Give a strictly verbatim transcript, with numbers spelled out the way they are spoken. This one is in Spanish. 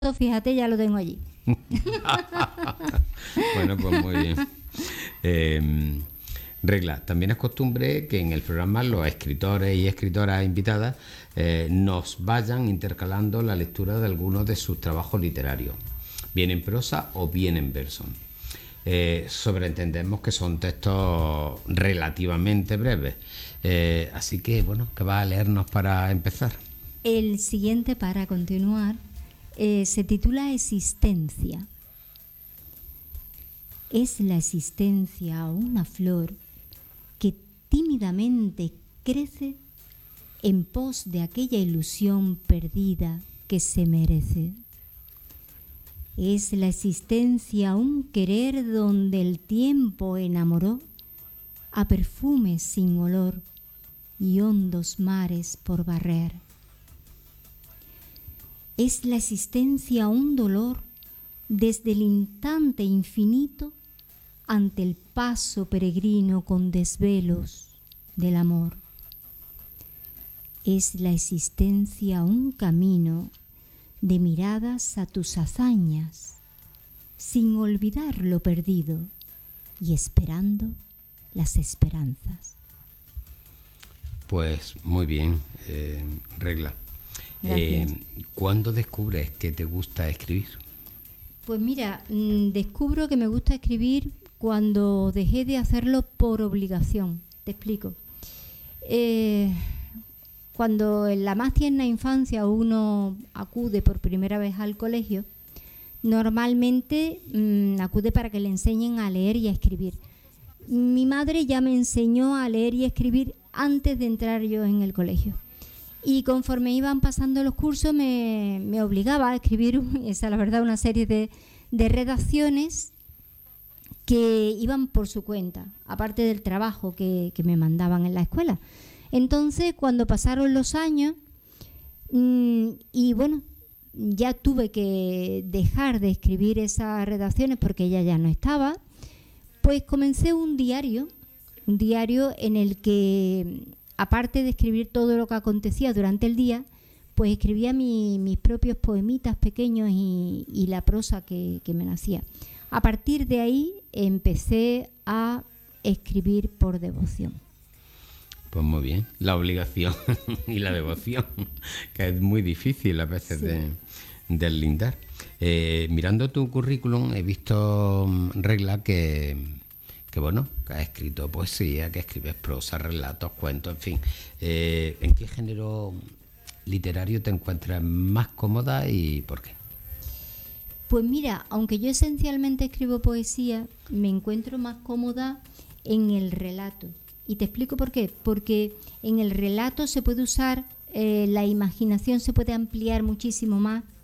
fíjate, ya lo tengo allí. Bueno, pues muy bien. Eh, Regla, también es costumbre que en el programa los escritores y escritoras invitadas eh, nos vayan intercalando la lectura de algunos de sus trabajos literarios, bien en prosa o bien en verso. Eh, sobreentendemos que son textos relativamente breves, eh, así que bueno, ¿qué vas a leernos para empezar? El siguiente, para continuar, eh, se titula Existencia. Es la existencia una flor que tímidamente crece en pos de aquella ilusión perdida que se merece. Es la existencia un querer donde el tiempo enamoró a perfumes sin olor y hondos mares por barrer. Es la existencia un dolor desde el instante infinito ante el paso peregrino con desvelos del amor. Es la existencia un camino de miradas a tus hazañas, sin olvidar lo perdido y esperando las esperanzas. Pues muy bien, eh, Regla. Eh, ¿Cuándo descubres que te gusta escribir? Pues mira, mmm, descubro que me gusta escribir cuando dejé de hacerlo por obligación. Te explico. Eh, cuando en la más tierna infancia uno acude por primera vez al colegio, normalmente mmm, acude para que le enseñen a leer y a escribir. Mi madre ya me enseñó a leer y a escribir antes de entrar yo en el colegio. Y conforme iban pasando los cursos me, me obligaba a escribir, esa la verdad, una serie de, de redacciones que iban por su cuenta, aparte del trabajo que, que me mandaban en la escuela. Entonces, cuando pasaron los años, mmm, y bueno, ya tuve que dejar de escribir esas redacciones porque ella ya no estaba, pues comencé un diario, un diario en el que, aparte de escribir todo lo que acontecía durante el día, pues escribía mi, mis propios poemitas pequeños y, y la prosa que, que me nacía. A partir de ahí empecé a escribir por devoción. Pues muy bien, la obligación y la devoción, que es muy difícil a veces sí. de deslindar. Eh, mirando tu currículum he visto, Regla, que, que bueno, que has escrito poesía, que escribes prosa, relatos, cuentos, en fin. Eh, ¿En qué género literario te encuentras más cómoda y por qué? Pues mira, aunque yo esencialmente escribo poesía, me encuentro más cómoda en el relato. Y te explico por qué. Porque en el relato se puede usar, eh, la imaginación se puede ampliar muchísimo más